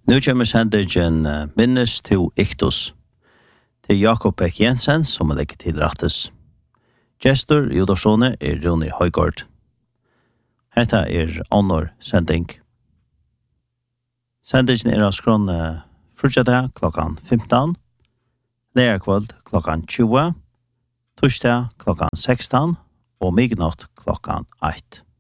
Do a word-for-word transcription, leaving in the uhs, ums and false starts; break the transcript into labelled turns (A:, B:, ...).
A: Nu kommer sendingen uh, Minnes to Iktus. Det er Jakob Beck Jensen som er legget til rettes. Gestor i udorsone er Rune Høygård. Hetta er Honor sending. Sendingen er av skrån uh, frutjata klokkan femton, lærkvöld klokkan tjue, torsdag klokkan sekston og midnatt klokkan ett.